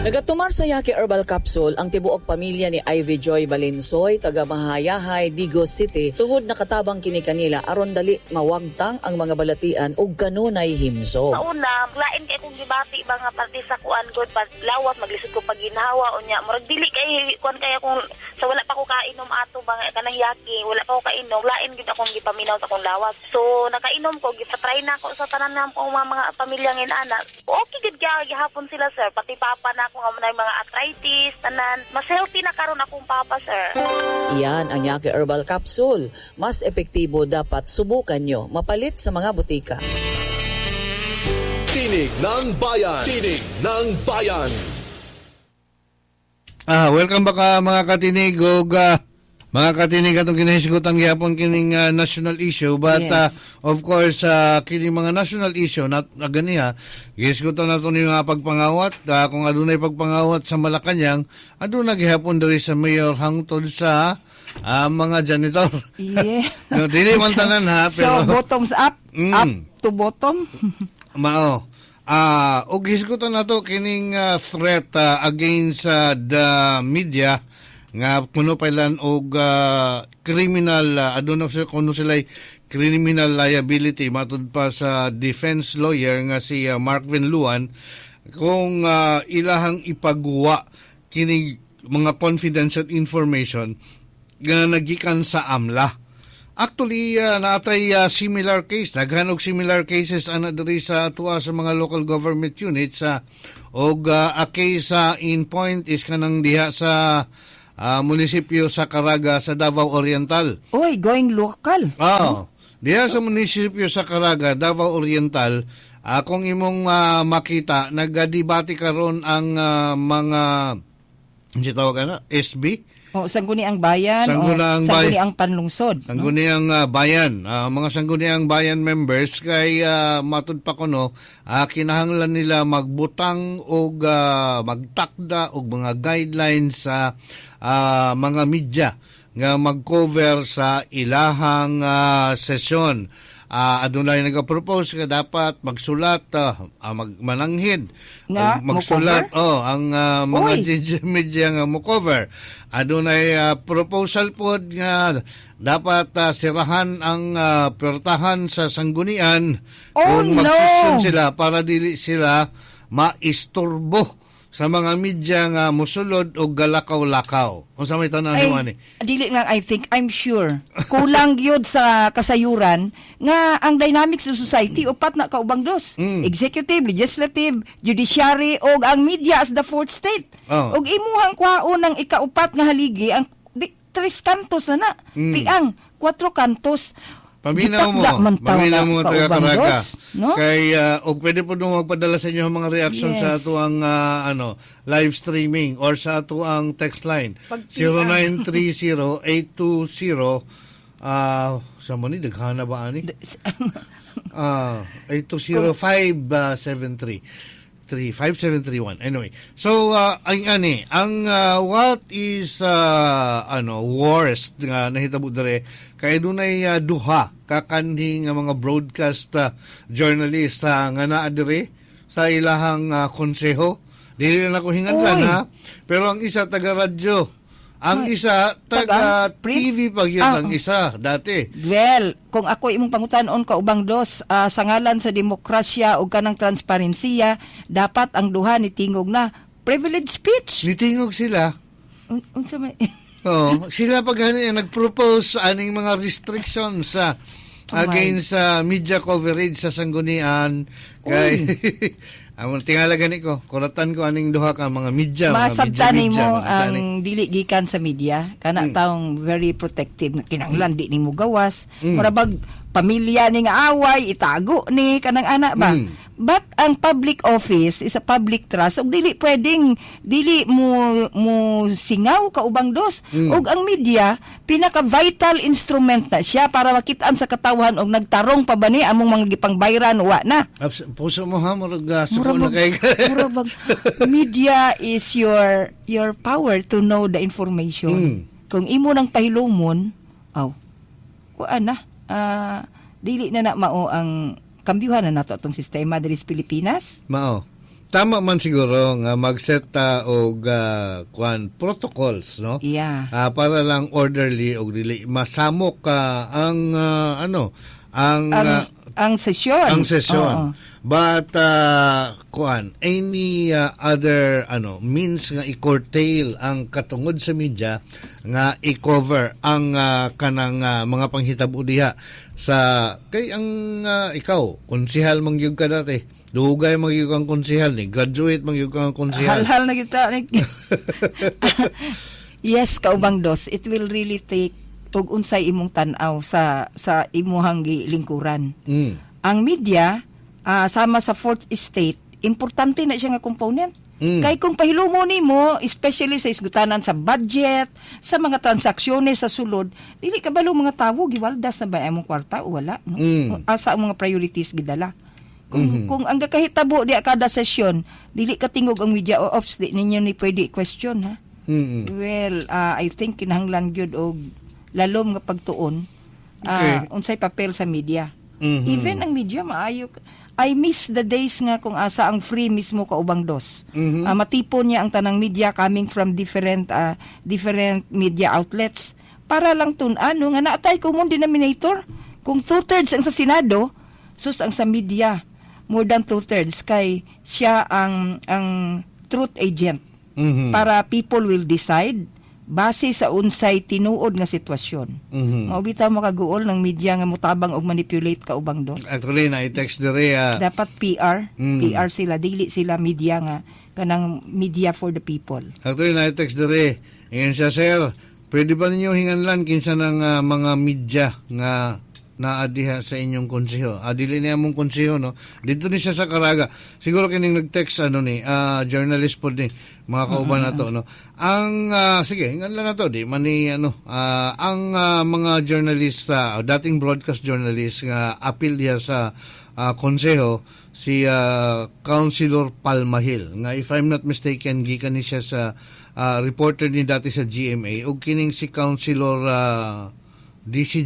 Nagatumar sa Yaki Herbal Capsule ang tibuok pamilya ni Ivy Joy Valensoy, taga Mahayahay, Digos City, tungod nakatabang kini kanila aron dali mawagtang ang mga balatian ug kanunay himso. Una, lain kay kung gibati ba nga parte sa kuan god pag lawas maglisod ko pag ginhawa unya murag dili kay kuan kaya kung sa wala pa ko kainom ato ba nga kanang Yaki, wala pa ko kainom, lain gid akong gipaminaw sa akong lawas. So nakainom ko, gipatry na ako sa tanan ng mga pamilya ngin ana. Okay gid kaya gihapon sila sir, pati papa na kung may mga arthritis, tanan. Mas healthy na karon akong papa, sir. Iyan ang Yaki Herbal Capsule. Mas epektibo dapat subukan nyo. Mapalit sa mga butika. Tinig ng Bayan. Tinig ng Bayan. Welcome back mga katinig og mga katinig atong kinahisgutan gyapon kining national issue but yes. Of course kining mga national issue na ganiha gihisgutan nato ni nga pagpangawat kung adunay pagpangawat sa Malacañang aduna gihapon diri sa mayor hangtod sa mga janitor. Yeah. No, dili man tanan ha pero so bottoms up, up to bottom. Mao. Og hisgutan nato kining threat against the media nga kuno pailan og criminal aduna kuno sila criminal liability matud pa sa defense lawyer nga si Mark Venluan kung ilahang ipagwa kining mga confidential information nga nagikan sa AMLA. Actually natay similar case daghan og similar cases ana diri sa tuwa sa mga local government units og a case in point is kanang diha sa munisipyo sa Caraga sa Davao Oriental. Oy, going local. Diya sa munisipyo sa Caraga, Davao Oriental, kung imong makita, nagdebate karon ang mga SB? Sangguni ang bayan sangguni ang panlungsod. Sangguni ang bayan. Mga sangguni ang bayan members kay matud pa kuno kinahanglan nila magbutang og magtakda og mga guidelines sa mga media nga mag-cover sa ilahang sesyon. Adunay nagapropose nga dapat magsulat mananghid magsulat ang mga media nga mo cover. Adunay proposal pod nga dapat sirahan ang pertahan sa sanggunian kung magsisyon sila para dili sila maisturbo sa mga media nga musulod o galakaw-lakaw. Unsa may tanan ni? Dili lang I'm sure. Kulang gyud sa kasayuran nga ang dynamics sa society upat na kaubang dos. Executive, legislative, judiciary og ang media as the fourth state. Og imuhang kwaon ng ikaupat nga haligi ang 3 kantos na piang 4 kantos. Paminaw mo taga-Caraga. No? Kay og pwede po nung magpadala sa inyo ang mga reaction sa ato ang live streaming or sa ato ang text line 0930-820 sa mo ni daghana ba ani 820-573-5731. Anyway, so ang what is worst nga nahitabo dere kay dunay duha kakanhi nga mga broadcast journalist nga naa dere sa ilahang konseho. Dili na ko hinganlan ha, pero ang isa taga radyo, ang isa taga TV pag yun ang isa dati. Well, kung ako imong pangutanon ka ubang dos sa ngalan sa demokrasya ug kanang transparensiya, dapat ang duha ni tingog na privilege speech. Nitingog sila. Unsa may sila pag nag-propose aning mga restrictions against media coverage sa sanggunian kay amon tingala gani ko kuratan ko aning duha ka mga media masabtan mo ang dili gikan sa media kana taong very protective na kinahanglan di nimo gawas murabag pamilya ning away itago ni kanang anak ba. But ang public office is a public trust ug dili mo singaw ka ubang dos ug ang media pinaka vital instrument na siya para makitaan sa katawhan og nagtarong pa ba ni among mga gipangbayran wa na. Puso mo ha murag suko na kay media is your power to know the information. Kung imo nang pahilumon dili na mao ang kambyuhan na nato atong sistema diri sa Pilipinas. Mao. tama man siguro nga mag-set og protocols, no? Yeah. Para lang orderly og dili masamok ang Ang sesyon. ang sesyon. Oo. But any other means nga i-curtail ang katungod sa media nga i-cover ang kanang mga panghitabo diha sa kay ang ikaw konsehal mangyud ka dati. Dugay mangyud kang konsehal ni graduate mangyud kang konsehal. Hal-hal na kita. Yes, kaubang dos. It will really take ug unsay imong tan-aw sa imuhang gilingkuran. Ang media sama sa fourth estate, importante na siya nga component. Kay kung pahilumo nimo, especially sa isgutanan sa budget, sa mga transaksyones sa sulod, dili kabalo mga tawo giwaldas na ba imong kwarta o wala, no? Asa ang mga priorities gidala. Kung ang kahitabo di kada sesyon, dili katingog ang media ops, di ninyo ni pwede question, ha? Well, I think kinahanglan gyud og lalom nga pagtuon unsay papel sa media. Even ang media maayo. I miss the days nga kung asa ang free mismo kaubang dos. Matipon niya ang tanang media coming from different media outlets para lang tun-ano nga naatay common denominator. Kung 2/3 ang sa Senado, sus ang sa media more than 2/3 kay siya ang truth agent. Para people will decide base sa unsay tinuod nga sitwasyon. Maubitaw mo kaguol ng media nga mutabang og manipulate kaubang dos. Actually, na-text diri. Dapat PR. PR sila. Dili sila media nga. Kanang media for the people. Actually, na-text diri. Ngayon siya, sir, pwede ba ninyo hinganlan kinsa ng mga media nga naadiha sa inyong konseho? Dili niya mong konseho, no? Dito ni siya sa Caraga. Siguro kining nag-text, journalist po din, mga kauban na to, no? Ang, sige, hingan lang na to, di man ni, ang mga journalist, dating broadcast journalist, nga appeal diya sa konseho, si Councilor Palmahil, nga if I'm not mistaken, gikan ni siya sa reporter ni dati sa GMA, o kining si Councilor DC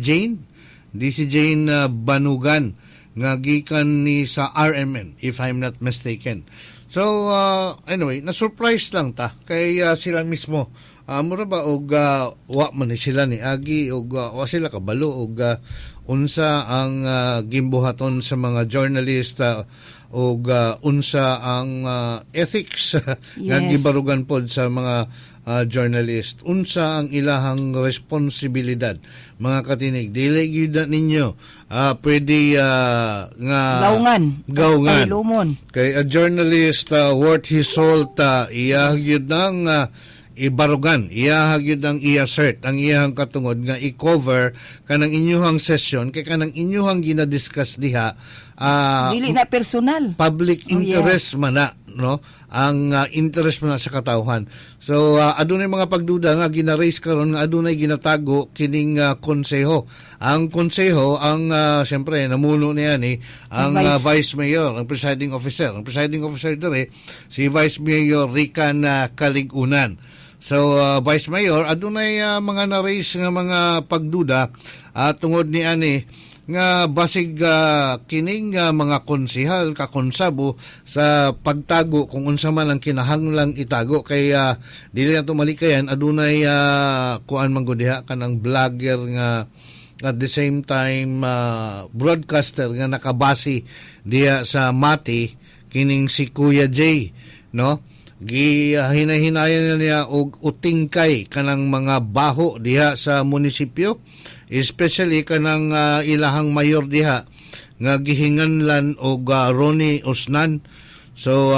Jane Banugan nga gikan ni sa RMN if I'm not mistaken. So anyway, na-surprise lang ta kay sila mismo mura ba og wa man ni sila ni agi og wa sila kabalo og unsa ang gimbuhaton sa mga journalist og unsa ang ethics nga gibarugan pod sa mga journalist, unsa ang ilahang responsibilidad mga katinig. Dili gyud ninyo pwede nga gaungan kay a journalist worth his salt iya gyud nang ibarugan, iya gyud ang i-assert ang iyang katungod nga i-cover kanang inyuhang session kay kanang inyuhang ginadiscuss diha dili na personal, public interest man na, no? Ang interest man na sa katawhan. So adunay mga pagduda nga gina-raise karon nga adunay ginatago kining konseho. Ang konseho ang syempre namuno niya ni ang vice mayor, ang presiding officer. Ang presiding officer dire si Vice Mayor Rican Kaligunan. So Vice Mayor adunay mga na-raise nga mga pagduda tungod ni ani nga basig kining mga konsehal kakonsabo sa pagtago kung unsa man ang kinahanglang itago kay dili na tumalikayan adunay kuan man gud diha kanang vlogger nga at the same time broadcaster nga nakabase diha sa Mati kining si Kuya J, no? Hinahinayan niya og utingkay kanang mga baho diha sa munisipyo, especially kanang ilahang mayor diha nga gihinganlan og Ronnie Osnan. So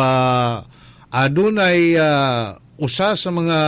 adunay usa sa mga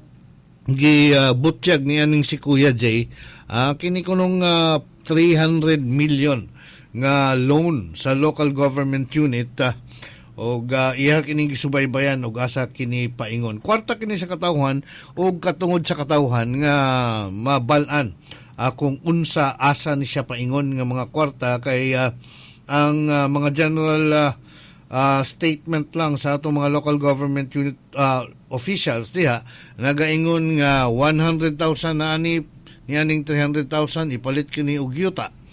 gibutyag niya ning si Kuya J, kini kunong 300 million nga loan sa local government unit og iya kini gisubaybayan og asa kini paingon. Kwarta kini sa katawhan og katungod sa katawhan nga mabalan kung unsa asa ni siya paingon nga mga kwarta kay ang mga general statement lang sa atong mga local government unit officials diha nagaingon nga 100,000 na ani nianing 300,000 ipalit kini og yuta.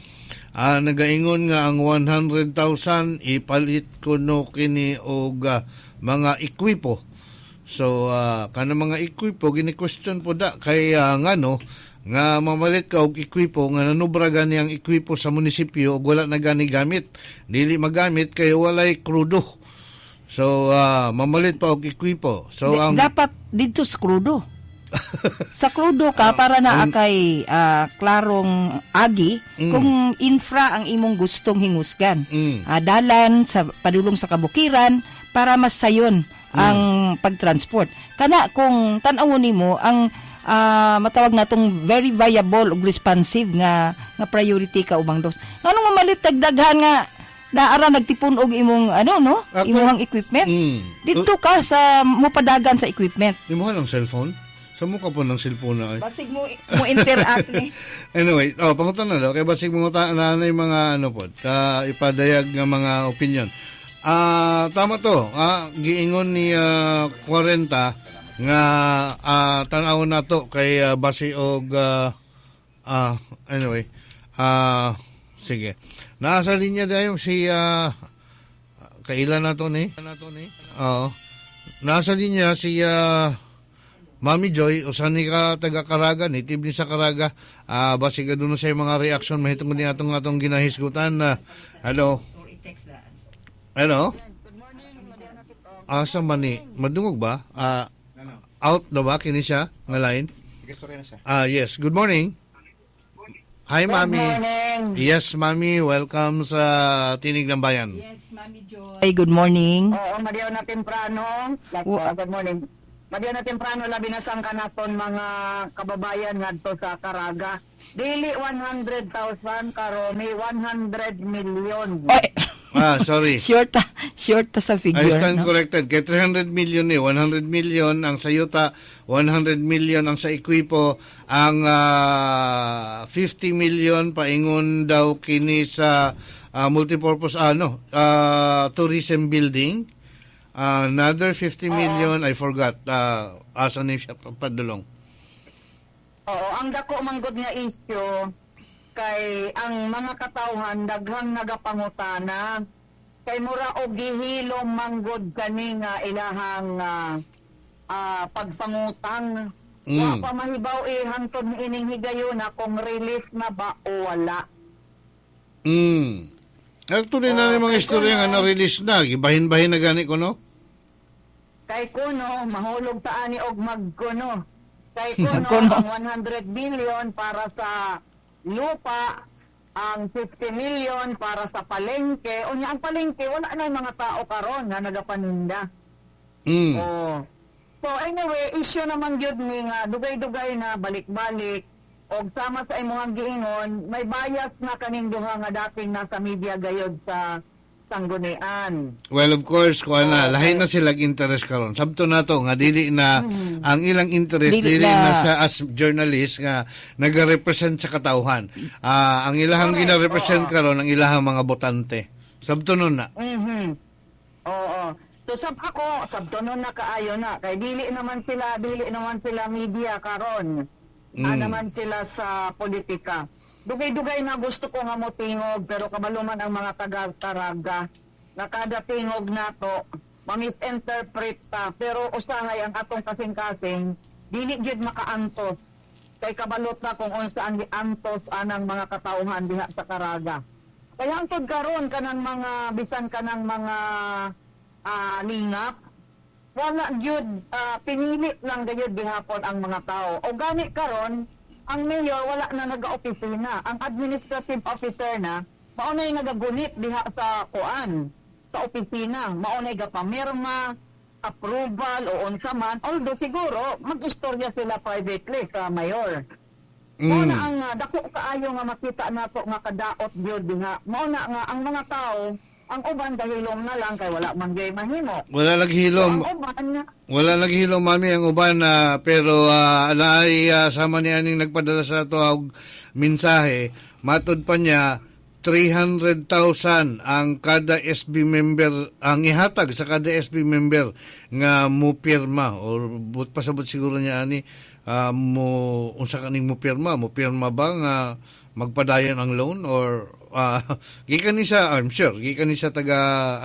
nagaingon nga ang 100,000 ipalit kuno kini og mga ekwipo. So kana mga ekwipo gini-question po da kay ngano nga mamalit ka og ekwipo nga nanubra gani ang ekwipo sa munisipyo ug wala na gani gamit, dili magamit kay walay krudo. So mamalit pa og ekwipo. So ang dapat dito sa krudo. Sa krudo ka para na kay klarong agi kung infra ang imong gustong hingusgan. Dalan sa padulong sa kabukiran para mas sayon ang pagtransport. Kana kung tan-awon nimo ang matawag natong very viable ug responsive nga priority ka ubang dos. Nganong mamalit tagdaghan nga naara nagtipon og imong imong equipment. Dito ka sa mopadagan sa equipment. Imo lang cellphone? Sa mukha po ng cellphone na ay. Basig mo interact ni. Anyway, pangutan na daw. Kaya basig mo na yung mga ipadayag ng mga opinion. Tama to. Giingon ni 40 nga tanaw na to kay base og anyway. Sige. Nasa linya dayon si kailan na to ni? Oo. Nasa linya si Mami Joy, usan ni ka taga Caraga, native ni sa Caraga. Basi ka doon sa mga reaction, mahitong ni atong ginahisgutan. Hello? Hello? Asa man ni? Madungog ba? Out na ba? Kini siya? Nga line? Yes. Good morning. Hi, Mami. Good morning. Yes, Mami. Welcome sa Tinig ng Bayan. Yes, Mami Joy. Hey, good morning. Oo, madiyaw na temprano. Good morning. Madiyaw na temprano labi na sang kanaton mga kababayan ngadto sa Caraga. Dili 100,000 karo may 100 million. Oy. Sorry. Short ta sa figure. I stand no? corrected. Kaya 300 million 100 million ang sa yuta, 100 million ang sa ekwipo, ang 50 million paingon daw kini sa multipurpose tourism building. Another 50 million, I forgot. Asa ni siya padulong. Oo, ang dako manggod nga issue kay ang mga katawhan daghang nagapangutana kay mura og gihilom manggod kani nga ilahang pagpangutang. Wa pa mahibaw hangtod ining higayuna kung release na ba o wala. Actually na yung mga istorya nga na-release na. Gibahin-bahin na gani ko, no? Kay kuno, mahulog taani og magkuno. Kay kuno, ang 100 billion para sa lupa, ang 50 million para sa palengke. Unya ang palengke, wala na yung mga tao karon nga nagapaninda. Oh. So anyway, issue naman yun ni nga dugay-dugay na balik-balik. Og sama sa imong giingon, may bias na kaning duha nga dating nasa media gayod sa Sanggunian. Well, of course, lahi na sila interest karon. Sabto na to nga dili na ang ilang interest dili na sa as journalist nga nagarepresent sa katawhan. Ang ilahang gina-represent karon ang ilahang mga botante. Sabto nun na. Oo. So sabto nun na kaayo na kay dili naman sila media karon. Naman sila sa politika. Dugay-dugay na gusto ko nga mo tingog pero kabaluman ang mga taga-Caraga na kada tingog nato ma-misinterpret ta pero usahay ang atong kasing-kasing dili gyud makaantos kay kabalot na kung unsa ang giantos anang mga katawhan diha sa Caraga. Kaya hangtod karon kanang mga bisan kanang mga lingap wala gyud pinili lang gayud gihapon ang mga tao. O gani karon ang mayor wala na naga-opisina. Ang administrative officer na maunay nagagunit diha sa kuan sa opisina. Maunay gapamirma, approval o unsa man. Although siguro mag-istorya sila privately sa mayor. Mao na ang dako kaayo nga makita nato nga kadaot gyud diha. Mao na nga ang mga tao ang uban dahilom na lang kay wala man gyud mahimo. Wala naghilom. Wala naghilom, Mami, ang uban pero naay sama ni aning nagpadala sa ato og mensahe. Matud pa niya 300,000 ang kada SB member ang ihatag sa kada SB member nga mo pirma or but pasabot siguro niya ani mo unsa kaning mo pirma ba nga magpadayon ang loan or gikan ni sa, I'm sure, gikan ni sa taga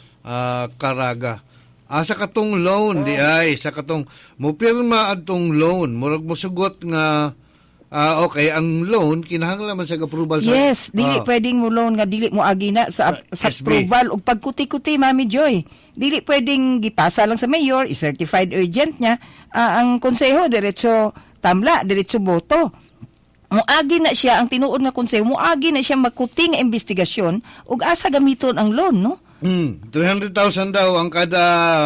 Caraga. Sa katong loan di ay sa katong mopirma adtong loan murag mosugot nga okay ang loan kinahanglan man sa approval sa Yes, dili pwedeng mo loan nga dili mo agi na sa SB. approval ug pagkuti-kuti Mami Joy. Dili pwedeng gipasa lang sa mayor, i-certified urgent niya ang konseho diretso tamla, diretso boto. Muagi na siya ang tinuod nga konseho, muagi na siya magkuting investigasyon ug asa gamiton ang loan, no? 300,000 daw ang kada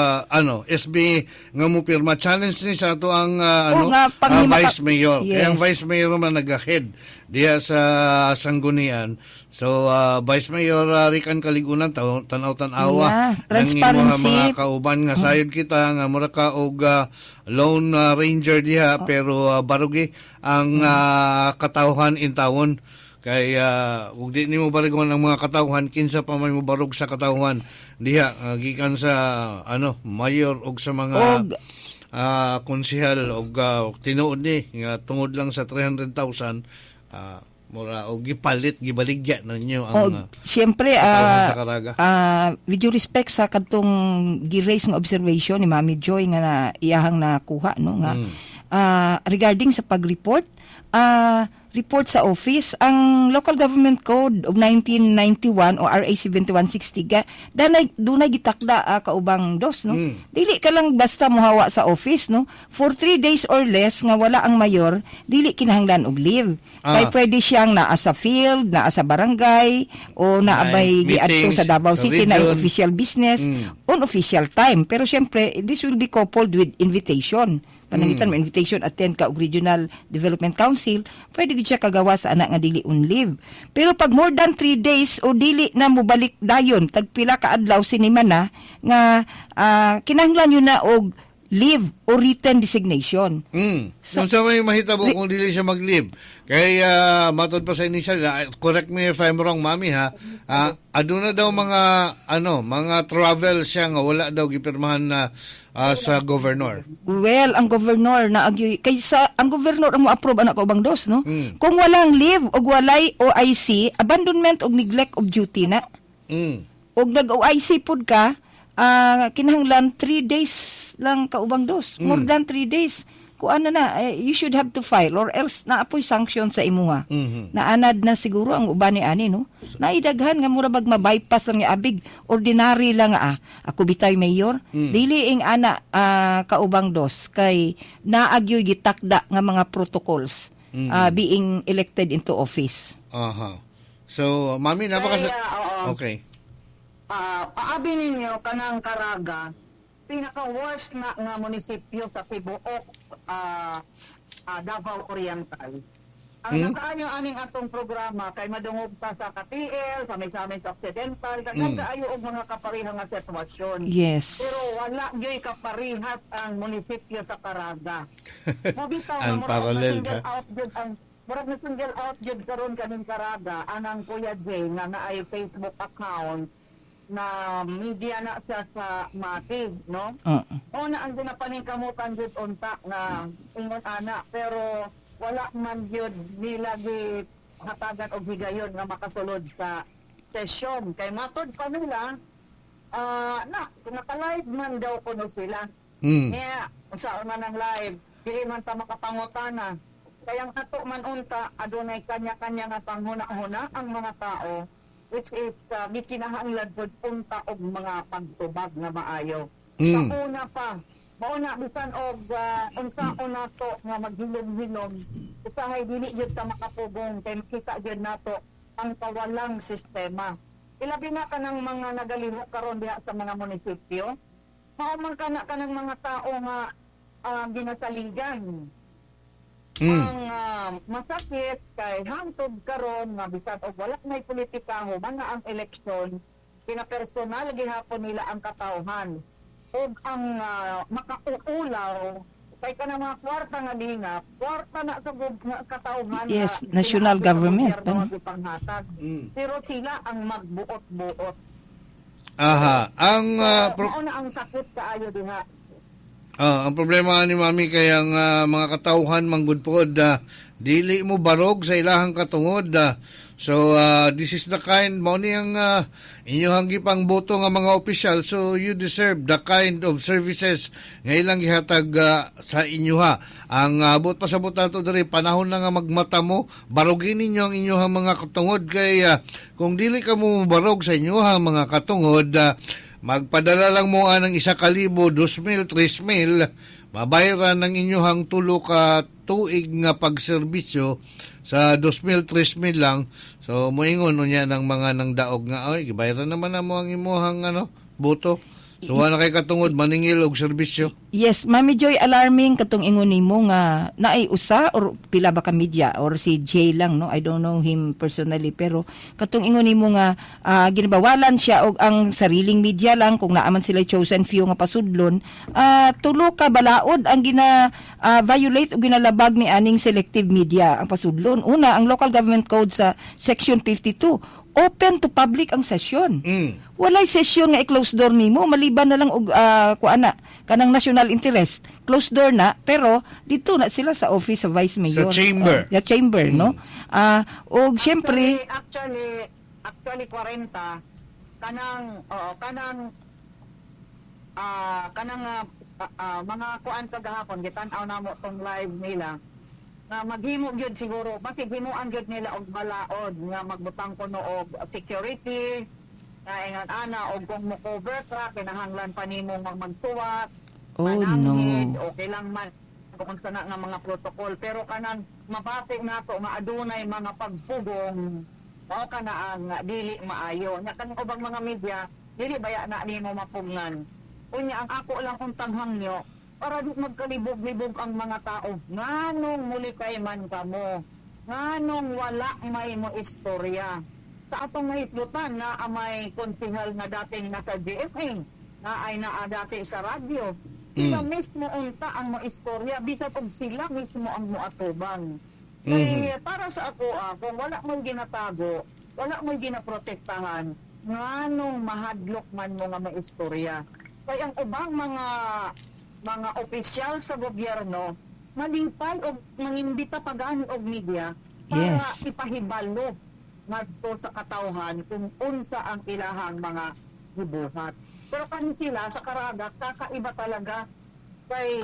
SB nga mo pirma. Challenge ni sa ato ang vice mayor. Yes. Kaya ang vice mayor man nag-ahead diya sa sanggunian. So vice mayor Rican Kaligunan tanaw-tanawa transparency mga kauban nga sayod kita nga mura ka og lone ranger diha pero barugi ang katawhan in tawon. Kay ug di nimo baragon ang mga katawhan kinsa pa may mobarog sa katawhan diha gikan sa mayor og sa mga konsehal og tinuod ni nga tungod lang sa 300,000 mura og gibaligya ninyo ang siyempre sa Caraga. With due respect sa kadtong gi-raise nga observation ni Mami Joy nga iyahang nakuha no nga regarding sa pag-report report sa office, ang Local Government Code of 1991 o RA 7160 dunay gitakda kaubang dos, no? Dili ka lang basta mohawa sa office, no? For 3 days or less nga wala ang mayor, dili kinahanglan og leave. Kay pwede siyang naa sa field, naa sa barangay o naabay giadto sa Davao City na official business on official time. Pero syempre, this will be coupled with invitation. Panangitan mo invitation attend ka og Regional Development Council, pwede gid siya kagawa sa anak nga dili on leave. Pero pag more than 3 days o dili na mo balik dayon tagpila ka adlaw sinima na nga kinahanglan yun na og leave o written designation. So may mahitabo kung dili siya mag-leave. Kay matod pa sa initial, correct me if I'm wrong, Mami ha. Aduna daw mga travel siya nga wala daw gipirmahan na sa governor. Well, ang governor na kaysa ang governor ang mo-approve anak ko bang dos, no? Kung walang leave o walay OIC, abandonment o neglect of duty na. Og nag-OIC pud ka, kinahanglan 3 days lang kaubang dos. More than 3 days. Kung you should have to file or else naapoy sanction sa imuha. Naanad na siguro ang uban ni ani, no? Naidaghan nga mura bag ma-bypass lang nga abig. Ordinary lang ako bitay mayor. Dili ing ana kaubang dos kay naagyoy gitakda nga mga protocols being elected into office. So, Mami, okay. Paabi ninyo kanang Caraga, pinaka-worst na nga munisipyo sa tibuok Davao Oriental. Ang nakaayo aning atong programa kay madungog ta sa Katiel, sa Misamis Occidental, kaayo og mga kaparihang nga sitwasyon. Yes. Pero wala gyoy kaparihas ang munisipyo sa Caraga. Mobitaw Ang parallel ka. Murag na single out jud karon kaning Caraga anang Kuya Jay nga naay Facebook account na media na siya sa Mati, no? Na ang ginapaningkamutan jud unta nga ingon ana pero wala man jud nila gi hatagan og higayon nga makasulod sa session kay matod pa nila naka-live man daw kuno sila. Usa man ang live dili man ta makapangutana kaya ang ato man unta adunay kanya-kanya nga panghuna-huna ang mga tao which is gikinahanglan pod punta og mga pagtubag nga maayo. Sa una pa mauna bisan og unsaon nato nga maghilom-hilom usahay dili gyud ta makapugong kay makita gyud nato ang kawalang sistema. Ilabi na kanang mga nagalihok karon diha sa mga munisipyo. Mao man kanang mga tao nga ginasaligan. Ang masakit kay hangtod karon nga bisan og wala nay politika human na ang eleksyon pinapersonal gihapon nila ang katawhan ug ang makauulaw kay kanang mga kwarta nga lingap kwarta na sa katawhan. Yes, national government pero sila ang magbuot-buot. Ang mao na ang sakit kaayo diha. Ang problema ni Mami kayang mga katauhan manggudpod, dili mo barog sa ilahang katungod. So this is the kind mo niyang inyong gipang boto nga mga opisyal, so you deserve the kind of services nga ilang gihatag sa inyuha. Ang abot pasabot nato diri panahon na nga magmata mo, barogin ninyo ang inyong mga katungod kay kung dili ka mo barog sa inyuha mga katungod, magpadala lang mo ng 1,000, 2,000, 3,000, mabayaran ng inyuhang tulo ka tuig nga pagserbisyo sa 2,000, 3,000 lang. So moingon unya ng mga nang daog nga oy gibayaran naman na mo ang imuhang boto. So wala kay katungod maningil og serbisyo. Yes, Mami Joy, alarming katong ingon nimo nga naay usa or pila ba ka media or si Jay lang, no? I don't know him personally, pero katong ingon nimo nga ginabawalan siya og ang sariling media lang kung naaman sila chosen few nga pasudlon, tulo ka balaod ang violate o ginalabag ni aning selective media ang pasudlon. Una, ang local government code sa section 52, open to public ang session. Walay session nga i-close door nimo maliban na lang og kanang national interest. Close door na, pero dito na sila sa office sa vice mayor. Sa chamber. Sa chamber, no? Og syempre actually 40 mga kuan kagahapon gitan-aw namo tong live nila nga maghimo gyud siguro basi himuan gyud nila og balaod nga magbutang kuno og security nga ingon ana og kung mo cover ka kinahanglan pa nimo magsuwat mananghid okay lang man kung sana nga mga protocol pero kanang mabati nato nga adunay mga pagpugong mao kana ang dili maayo nya kanang ubang mga media dili baya na nimo mapungan unya ang ako lang untang hangyo para di magkalibog-libog ang mga tao. Nganong muli kay man kamo? Nganong wala may mo istorya? Sa atong nahisgutan na may konsehal nga dating nasa GFA, na ay naa dati sa radyo. Sila mismo unta ang mo istorya, bisag og sila mismo ang mo atubang. Kaya para sa ako, kung wala mo ginatago, wala mo ginaprotektahan, nganong mahadlok man mo nga may istorya? Kaya ang ubang mga opisyal sa gobyerno malipay og mangimbita pagani og media para ipahibalo ngadto sa katawhan kung unsa ang ilahang mga gibuhat. Pero kani sila sa Caraga kakaiba talaga kay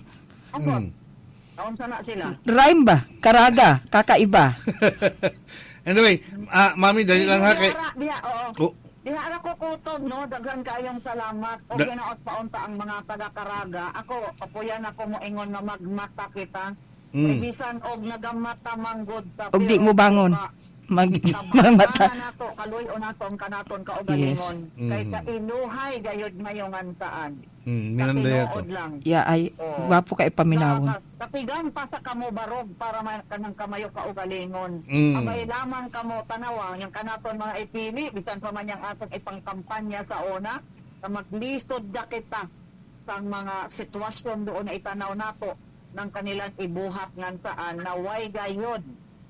unsa na sila? Rhyme ba? Caraga, kakaiba. Anyway, Mami, dali lang ha kay Diha ko kutog, no? Daghan kayong salamat. O ginaot paunta ang mga taga-Caraga. Ako, kapuyan ako mo ingon na magmata kita. Ibisan og nagamata manggod ta. Og di mo bangon. Magmata. Nato, kaluy o nato ang kanaton kaugalingon. Kay kainuhay gayod mayongan saan. Minandaya to. Yeah, ay wapo kay paminawon. Katigan pa sa kamo barog para kanang kamayo kaugalingon. Abay lamang kamo tanawa yung kanaton mga ipili bisan pa man yang atong ipangkampanya sa una na maglisod da kita sa mga sitwasyon doon na itanaw nato ng kanilang ibuhat ngan saan na way gayod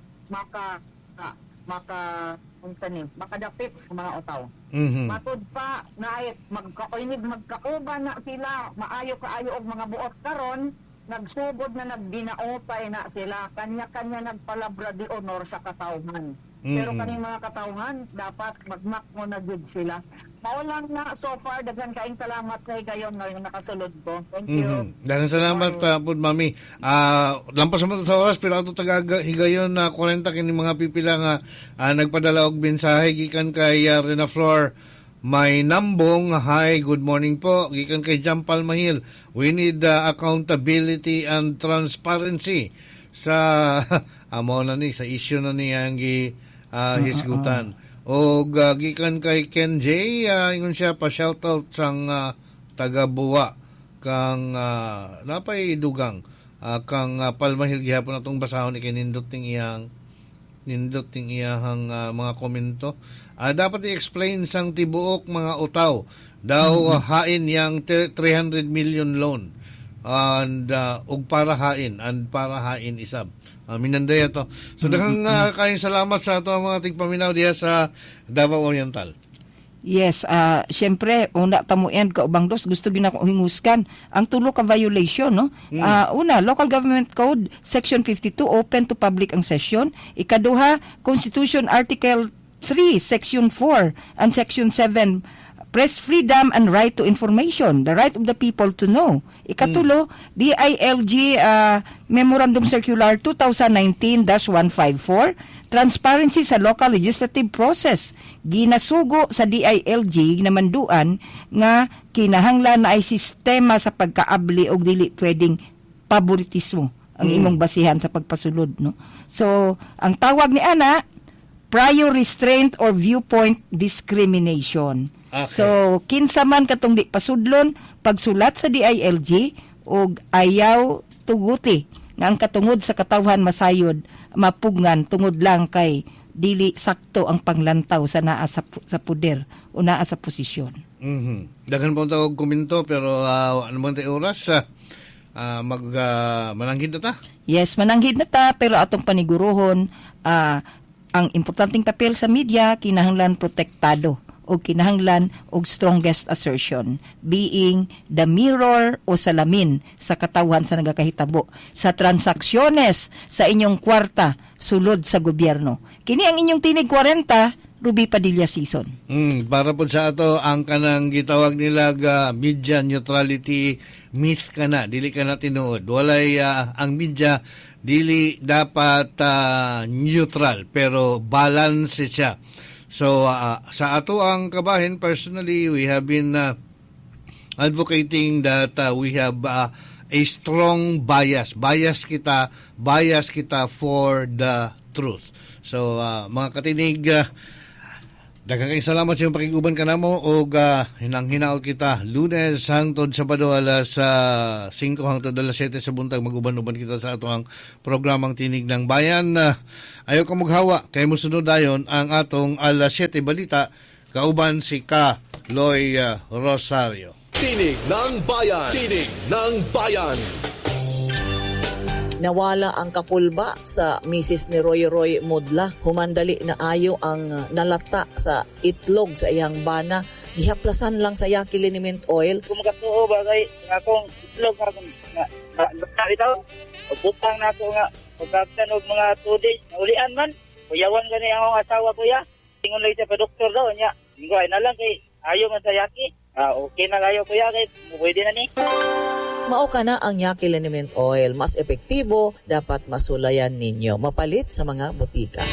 makadapit sa mga otaw. Matud pa na magkauban na sila, maayo-kaayo og mga buot karon, nagsugod na nagdinaopay na sila, kanya-kanya nagpalabra di honor sa katawhan. Pero kaning mga katawhan, dapat magmakmo na gud sila. Maulang na so far, daghan kaing salamat sa higayon ngayon nakasulod ko. Thank you. Daghan salamat po, Mami. Lampas mo sa oras, pero ato taga-higayon na 40 kini mga pipila nga nagpadala og mensahe gikan kay Rena Flor May Nambong. Hi, good morning po. Gikan kay Jampal Mahil. We need accountability and transparency sa amo na ni sa issue na ni ang hisgutan. O gikan kay Ken J, ingon siya pa shoutout sang taga-Buwa kang napay dugang kang palmahil gihapon atong basahon ikinindot ting iyang mga komento. Dapat i-explain sang tibuok mga utaw daw hain yang 300 million loan and og para hain isab. Minandaya to. So daghang kayong salamat sa ato mga tigpaminaw diha sa Davao Oriental. Yes, syempre, una tamuyan ka ubang dos, gusto ginako hinguskan ang tulo ka violation, no? Una, Local Government Code, Section 52, open to public ang session. Ikaduha, Constitution Article 3, Section 4, and Section 7, press freedom and right to information, the right of the people to know. Ikatulo, DILG Memorandum Circular 2019-154, transparency sa local legislative process. Ginasugo sa DILG na manduan nga kinahanglan na ay sistema sa pagkaabli og dili pwedeng favoritismo ang imong basihan sa pagpasulod, no? So, ang tawag ni ana, prior restraint or viewpoint discrimination. Okay. So, kinsa man katong di pasudlon, pagsulat sa DILG og ayaw tuguti nga ang katungod sa katawhan masayod, mapugngan tungod lang kay dili sakto ang panglantaw sa naa sa puder o naa sa posisyon. Daghan po tawag komento pero ano man tayo oras? Mananghid na ta? Yes, mananghid na ta, pero atong paniguruhon, ang importanteng papel sa media, kinahanglan protektado o kinahanglan og strongest assertion, being the mirror o salamin sa katawhan sa nagakahitabo sa transaksyones sa inyong kwarta sulod sa gobyerno. Kini ang inyong tinig 40, Ruby Padilla season. Para po sa ato ang kanang gitawag nila media neutrality myth kana, dili kana tinuod. Walay ang media dili dapat neutral pero balance siya. So sa ato ang kabahin, personally we have been advocating that we have a strong bias kita for the truth. So mga katinig, daghang kayong salamat sa iyong pakiguban ka namo o hinang-hinaot kita Lunes hangtod Sabado alas 5 hangtod alas 7 sa buntag mag-uban-uban kita sa ato ang programang Tinig ng Bayan. Ayaw ka maghawa kay musunod dayon ang atong alas 7 balita kauban si Ka Loy Rosario. Tinig ng Bayan. Tinig ng Bayan. Nawala ang kapulba sa misis ni Roy Modla. Humandali na ayo ang nalata sa itlog sa iyang bana. Gihaplasan lang sa yaki liniment oil. Kung magatuo ba kay akong itlog nga ito, butang na ako nga pagkaktan og mga 2 days. Naulian man, kuyawan gani akong asawa kuya. Tingon lang siya pa doktor daw niya. Ingo ay na lang kay ayo man sa yaki. Okay na kayo kuya kay pwede na ni. Mao ka na ang yaki liniment oil. Mas epektibo, dapat masulayan ninyo. Mapalit sa mga butika.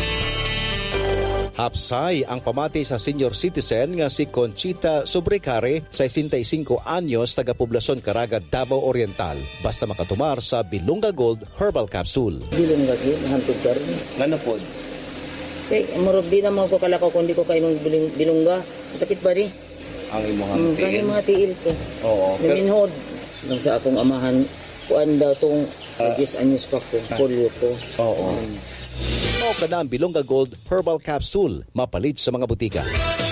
Hapsay ang pamati sa senior citizen nga si Conchita Sobrecare, 65 anyos, taga-poblasyon Caraga, Davao Oriental. Basta makatumar sa Bilunga Gold Herbal Capsule. Bilunga Gold, hantog ka rin. Ano po? Marog di naman ko kalakaw kung di ko kainong bilungga. Sakit ba rin? Ang imong tiil? Ang mga tiil ko. Oo. Naminhod. Nang sa akong amahan, kuan daw itong 10 anyos pa ko, polio ko. Oo. Mao ka na ang Bilunga Gold Herbal Capsule. Mapalit sa mga butika.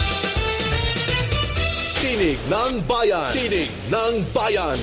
Tinig ng Bayan. Tinig ng Bayan.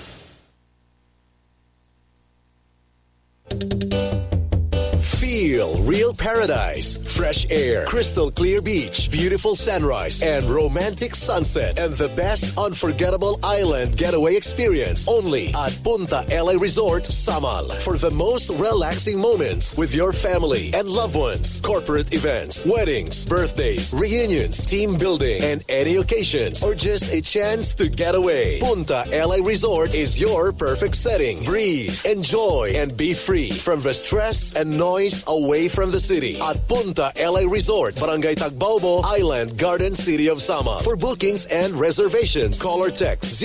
Feel real paradise, fresh air, crystal clear beach, beautiful sunrise, and romantic sunset. And the best unforgettable island getaway experience only at Punta LA Resort, Samal. For the most relaxing moments with your family and loved ones, corporate events, weddings, birthdays, reunions, team building, and any occasions, or just a chance to get away. Punta LA Resort is your perfect setting. Breathe, enjoy, and be free from the stress and noise away from the city at Punta LA Resort, Barangay Tagbaobo, Island Garden City of Samal. For bookings and reservations, call or text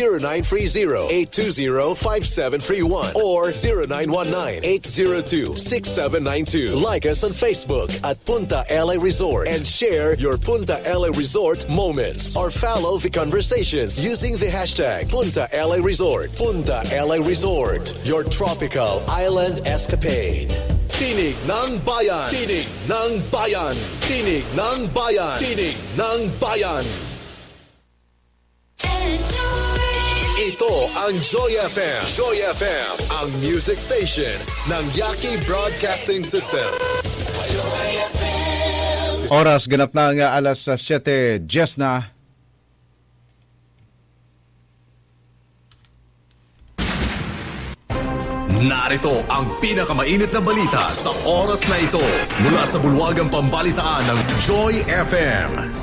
0930-820-5731 or 0919-802-6792. Like us on Facebook at Punta LA Resort and share your Punta LA Resort moments or follow the conversations using the hashtag Punta LA Resort. Punta LA Resort, your tropical island escapade. Tinig ng Bayan. Tinig ng Bayan. Tinig ng Bayan. Tinig ng Bayan. Ito ang Joy FM. Joy FM, ang music station ng Yaki Broadcasting System. Oras ganap na nga alas 7:10 na Narito ang pinakamainit na balita sa oras na ito mula sa bulwagang pambalitaan ng Joy FM.